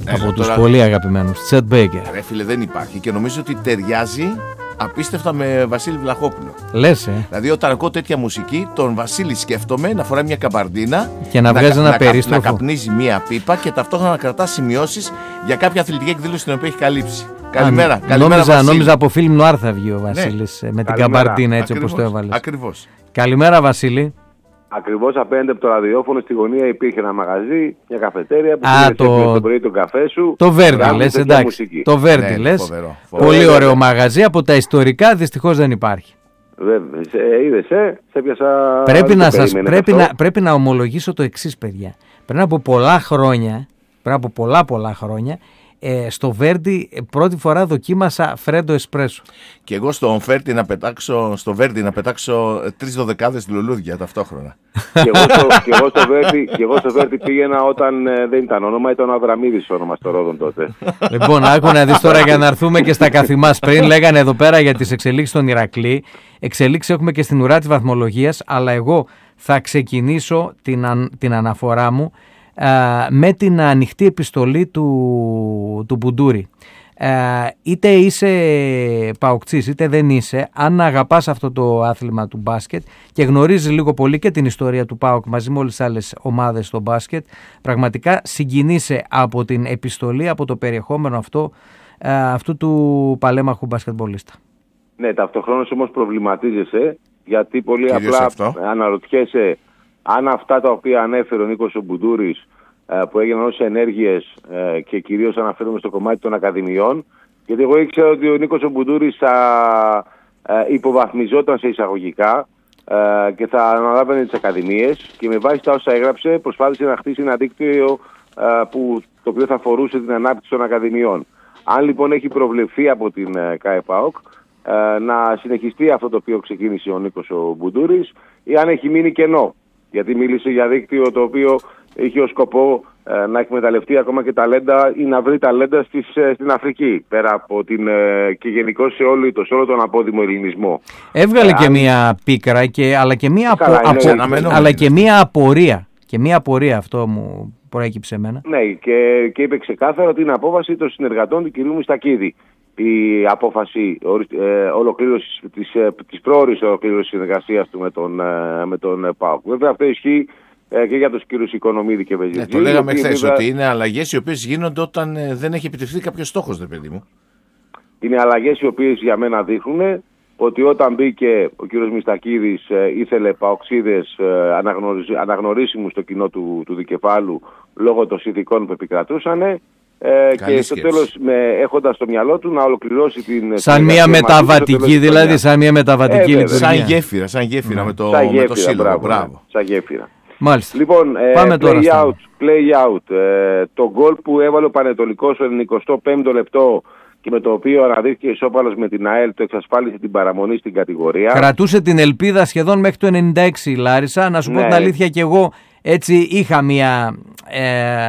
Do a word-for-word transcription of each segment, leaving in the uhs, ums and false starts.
από τώρα... τους πολύ αγαπημένους, Τσέτ Μπέικερ. Ρε φίλε, δεν υπάρχει και νομίζω ότι ταιριάζει απίστευτα με Βασίλη Βλαχόπουλο. Λες, ε. Δηλαδή, όταν ακούω τέτοια μουσική, τον Βασίλη σκέφτομαι να φοράει μια καμπαρντίνα και να, να βγάζει ένα περίστροφο. Να καπνίζει μια πίπα και ταυτόχρονα να κρατά σημειώσεις για κάποια αθλητική εκδήλωση την οποία έχει καλύψει. Καλημέρα. Α, καλημέρα νόμιζα, Βασίλη. νόμιζα από φιλμ νουάρ θα βγει ο Βασίλης, ναι, με την καμπαρντίνα έτσι όπως το έβαλες. Ακριβώς. Καλημέρα, Βασίλη. Ακριβώς απέναντι από το ραδιόφωνο στη γωνία υπήρχε ένα μαγαζί, μια καφετέρια που πήγες το... το πρωί τον καφέ σου. Το Βέρντι λες, εντάξει. Μουσική. Το Βέρντι ναι, λες. Φοβερό, φοβερό. Πολύ ωραίο μαγαζί, από τα ιστορικά δυστυχώς δεν υπάρχει. Βέβαια, σε, είδες, ε, σε πιάσα... Πρέπει να, σας, πρέπει, να, πρέπει να ομολογήσω το εξής, παιδιά. Πριν από πολλά χρόνια, πριν από πολλά πολλά χρόνια, Ε, στο Βέρντι πρώτη φορά δοκίμασα φρέντο εσπρέσο. Και εγώ στο Βέρντι να πετάξω, στο Βέρντι να πετάξω τρεις δωδεκάδες λουλούδια ταυτόχρονα. Και εγώ στο, και εγώ στο, Βέρντι, και εγώ στο Βέρντι πήγαινα όταν ε, δεν ήταν όνομα, ήταν ο Αβραμίδης όνομα στο Ρόδον τότε. Λοιπόν, άκου να δεις τώρα για να έρθουμε και στα καθημάς. Πριν λέγανε εδώ πέρα για τις εξελίξεις στον Ηρακλή. Εξελίξεις έχουμε και στην ουρά της βαθμολογίας, αλλά εγώ θα ξεκινήσω την, αν, την αναφορά μου με την ανοιχτή επιστολή του, του Μπουντούρη. Είτε είσαι παοκτσής είτε δεν είσαι, αν αγαπάς αυτό το άθλημα του μπάσκετ και γνωρίζεις λίγο πολύ και την ιστορία του ΠΑΟΚ μαζί με όλες τις άλλες ομάδες στο μπάσκετ, πραγματικά συγκινείσαι από την επιστολή, από το περιεχόμενο αυτό αυτού του παλέμαχου μπασκετμπολίστα. Ναι, ταυτοχρόνως όμως προβληματίζεσαι, γιατί πολύ Κυρίως απλά αυτό. αναρωτιέσαι αν αυτά τα οποία ανέφερε ο Νίκος ο Μπουντούρης, που έγιναν ως ενέργειες και κυρίως αναφέρομαι στο κομμάτι των ακαδημιών, γιατί εγώ ήξερα ότι ο Νίκος ο Μπουντούρης θα υποβαθμιζόταν σε εισαγωγικά και θα αναλάβαινε τις ακαδημίες, και με βάση τα όσα έγραψε προσπάθησε να χτίσει ένα δίκτυο που, το οποίο θα αφορούσε την ανάπτυξη των ακαδημιών. Αν λοιπόν έχει προβλεφθεί από την ΚΑΕΠΑΟΚ να συνεχιστεί αυτό το οποίο ξεκίνησε ο Νίκος ο Μπουντούρης, ή αν έχει μείνει κενό, γιατί μίλησε για δίκτυο το οποίο είχε ως σκοπό ε, να εκμεταλλευτεί ακόμα και ταλέντα ή να βρει ταλέντα στις, ε, στην Αφρική, πέρα από την, ε, και γενικώς σε όλο, το, σε όλο τον απόδημο ελληνισμό. Έβγαλε ε, και αν... μία πίκρα, και, αλλά, και μία απο, Καλά, απο, είναι, αλλά και μία απορία. Και μία απορία, αυτό μου προέκυψε εμένα. Ναι, και, και είπε ξεκάθαρα ότι είναι απόφαση των συνεργατών του κ. Μιστακίδη η απόφαση ε, ολοκλήρωσης, της, ε, της πρόορης ολοκλήρωσης συνεργασίας του με τον, ε, με τον ΠΑΟΚ. Βέβαια αυτό ισχύει ε, και για τους κύριους Οικονομίδη και Βεζιτζή. Ναι, το λέγαμε χθες βέβαια... ότι είναι αλλαγές οι οποίες γίνονται όταν ε, δεν έχει επιτευχθεί κάποιος στόχος, δε παιδί μου. Είναι αλλαγές οι οποίες για μένα δείχνουν ότι όταν μπήκε ο κύριος Μιστακίδης ε, ήθελε παοξίδες ε, αναγνωρι... αναγνωρίσιμους στο κοινό του, του δικεφάλου λόγω των συνθηκών που επικρατούσαν. Ε, και στο τέλος, έχοντας στο μυαλό του να ολοκληρώσει την... Σαν μια μεταβατική, δηλαδή, σαν μια μεταβατική ε, λειτουργία. Σαν γέφυρα, σαν γέφυρα, ναι, με το, σαν γέφυρα, με το σύλλογο. Μπράβο, μπράβο. Σαν γέφυρα. Μάλιστα. Λοιπόν, ε, Πάμε play τώρα out, play out. Ε, το γκολ που έβαλε ο Πανετολικός στο ενενηκοστό πέμπτο λεπτό και με το οποίο αναδείχθηκε ισόπαλος με την ΑΕΛ, το εξασφάλισε την παραμονή στην κατηγορία. Κρατούσε την ελπίδα σχεδόν μέχρι το ενενήντα έξι η Λάρισα. Να σου ναι. πω την αλήθεια, και εγώ έτσι είχα μια ε,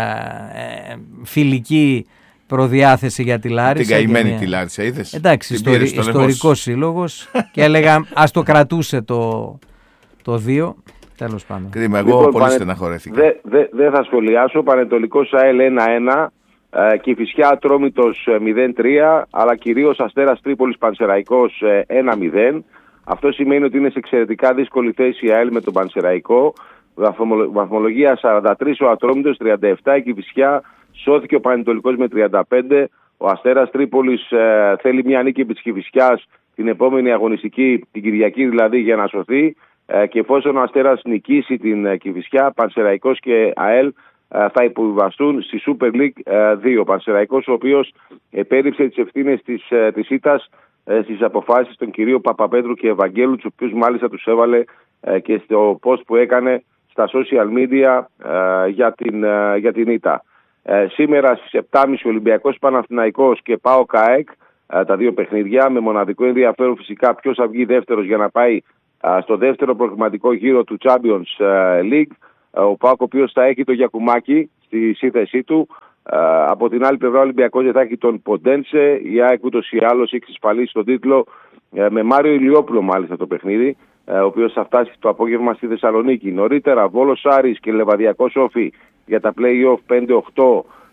ε, φιλική προδιάθεση για τη Λάρισα. Την καημένη μια... τη Λάρισα, είδες. Εντάξει, ιστορι... ιστορικός σύλλογος και έλεγα ας το κρατούσε το, το δύο. Τέλος πάντων. Κρίμα, εγώ λοιπόν, πολύ πανε... στεναχωρέθηκα. Δεν δε, δε θα σχολιάσω. Πανετολικός ΑΕΛ ένα ένα, ε, Κηφισιά Ατρόμητος μηδέν τρία, αλλά κυρίως Αστέρας Τρίπολης Πανσεραϊκός ένα μηδέν. Αυτό σημαίνει ότι είναι σε εξαιρετικά δύσκολη θέση η ΑΕΛ με τον Πανσεραϊκό. Βαθμολογία σαράντα τρία ο Ατρόμητος, τριάντα επτά η Κηφισιά. Σώθηκε ο Πανετολικός με τριάντα πέντε. Ο Αστέρας Τρίπολης ε, θέλει μια νίκη επί της Κηφισιάς την επόμενη αγωνιστική, την Κυριακή δηλαδή, για να σωθεί. Ε, και εφόσον ο Αστέρας νικήσει την ε, Κηφισιά, Πανσεραϊκός και ΑΕΛ ε, θα υποβιβαστούν στη Super League ε, δύο. Ο Πανσεραϊκός, ο οποίος επέριψε τις ευθύνες της, ε, της ήττας ε, στις αποφάσεις των κυρίων Παπαπέτρου και Ευαγγέλου, τους οποίους μάλιστα τους έβαλε ε, και στο post που έκανε στα social media ε, για, την, ε, για την ήττα. Ε, σήμερα στις επτά και μισή Ολυμπιακός Παναθηναϊκός και ΠΑΟΚ ΑΕΚ, ε, τα δύο παιχνίδια, με μοναδικό ενδιαφέρον φυσικά ποιος θα βγει δεύτερος για να πάει ε, στο δεύτερο προγραμματικό γύρο του Champions ε, League. Ε, ο ΠΑΟΚ, ο οποίος θα έχει το Γιακουμάκη στη σύνθεσή του. Ε, από την άλλη πλευρά ο Ολυμπιακός θα έχει τον Ποντένσε. Η ΑΕΚ ούτως ή άλλως έχει εξασφαλίσει τον τίτλο ε, με Μάριο Ηλιόπουλο μάλιστα το παιχνίδι, ε, ο οποίος θα φτάσει το απόγευμα στη Θεσσαλονίκη. Νωρίτερα Βόλος Άρης και Λεβαδιακός Όφη για τα play-off πέντε οκτώ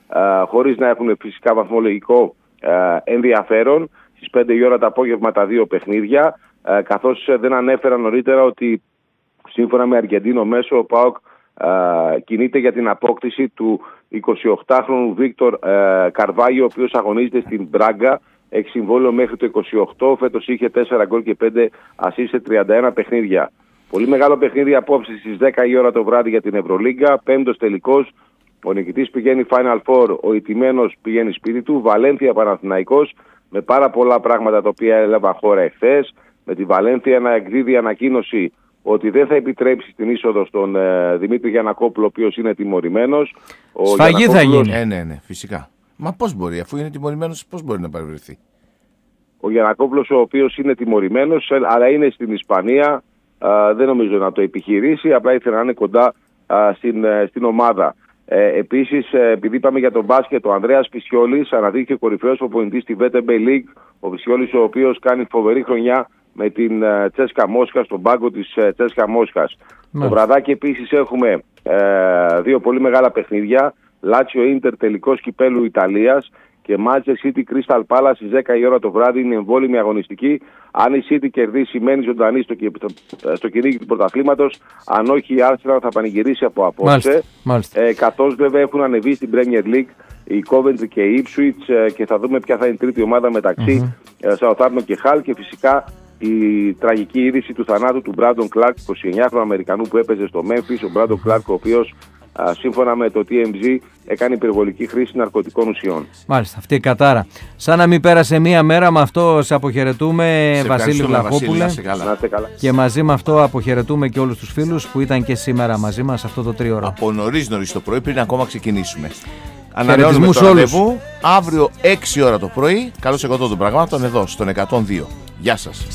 ε, χωρίς να έχουν φυσικά βαθμολογικό ε, ενδιαφέρον. Στις πέντε η ώρα το απόγευμα τα δύο παιχνίδια, ε, καθώς δεν ανέφερα νωρίτερα ότι σύμφωνα με Αργεντίνο μέσο ο ΠΑΟΚ ε, κινείται για την απόκτηση του εικοσιοκτάχρονου Βίκτορ ε, Καρβάγιο, ο οποίος αγωνίζεται στην Μπράγκα, έχει συμβόλαιο μέχρι το είκοσι οκτώ, φέτος είχε τέσσερα γκολ και πέντε ασίστ σε τριάντα ένα παιχνίδια. Πολύ μεγάλο παιχνίδι απόψε στις δέκα η ώρα το βράδυ για την Ευρωλίγκα, πέμπτος τελικός, ο νικητής πηγαίνει Final Four, ο ηττημένος πηγαίνει σπίτι του, Βαλένθια Παναθηναϊκός, με πάρα πολλά πράγματα τα οποία έλαβαν χώρα εχθές, με τη Βαλένθια να εκδίδει ανακοίνωση ότι δεν θα επιτρέψει την είσοδο στον ε, Δημήτρη Γιαννακόπουλο, ο οποίος είναι τιμωρημένος. Σφαγή θα γίνει. Ε, ναι, ναι, φυσικά. Μα πώς μπορεί, αφού είναι τιμωρημένος, πώς μπορεί να παρευρεθεί? Ο Γιαννακόπουλος, ο οποίος είναι τιμωρημένος, αλλά είναι στην Ισπανία, α, δεν νομίζω να το επιχειρήσει, απλά ήθελε να είναι κοντά α, στην, στην ομάδα. Ε, επίσης, επειδή είπαμε για τον μπάσκετ, ο Ανδρέας Φυσιόλης αναδείχθηκε κορυφαίος προπονητής στη βι τι μπι League. Ο Φυσιόλης, ο οποίος κάνει φοβερή χρονιά με την uh, Τσέσκα Μόσχα, στον πάγκο της uh, Τσέσκα Μόσχας. Ναι. Το βραδάκι επίσης έχουμε uh, δύο πολύ μεγάλα παιχνίδια. Λάτσιο Ίντερ τελικός κυπέλου Ιταλίας και Manchester City Crystal Palace στις δέκα η ώρα το βράδυ. Είναι εμβόλυμη αγωνιστική. Αν η City κερδίσει, μένει ζωντανή στο, στο κυνήγι του πρωταθλήματος. Αν όχι, η Arsenal θα πανηγυρίσει από απόψε. Μάλιστα, μάλιστα. Ε, καθώς βέβαια έχουν ανεβεί στην Premier League η Coventry και η Ipswich ε, και θα δούμε ποια θα είναι η τρίτη ομάδα μεταξύ mm-hmm. Southampton και Hull, και φυσικά η τραγική είδηση του θανάτου του Brandon Clark, εικοσιεννιάχρονου Αμερικανού που έπαιζε στο Memphis. Ο Brandon Clark, ο οποίος α, σύμφωνα με το τι εμ τζι έκανε υπερβολική χρήση ναρκωτικών ουσιών. Μάλιστα, αυτή η κατάρα. Σαν να μην πέρασε μία μέρα, με αυτό σε αποχαιρετούμε, σε Βασίλη Βλαχόπουλε. Να είστε καλά. Και μαζί με αυτό αποχαιρετούμε και όλους τους φίλους που ήταν και σήμερα μαζί μας αυτό το τρίωρο. Από νωρίς νωρίς το πρωί, πριν ακόμα ξεκινήσουμε. Ανανεώνουμε το ραντεβού αύριο έξι ώρα το πρωί. Καλώς εγώ των πραγμάτων εδώ στον εκατόν δύο. Γεια σας.